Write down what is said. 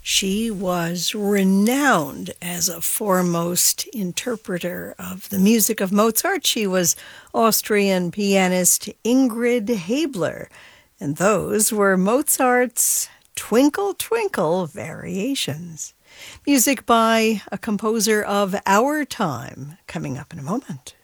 She was renowned as a foremost interpreter of the music of Mozart. She was Austrian pianist Ingrid Haebler, and those were Mozart's Twinkle Twinkle variations. Music by a composer of our time, coming up in a moment.